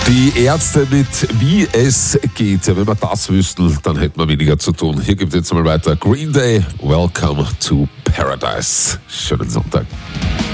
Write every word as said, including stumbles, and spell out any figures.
Die Ärzte mit Wie es geht. Ja, wenn wir das wüssten, dann hätten wir weniger zu tun. Hier gibt es jetzt mal weiter. Green Day, Welcome to Paradise. Schönen Sonntag.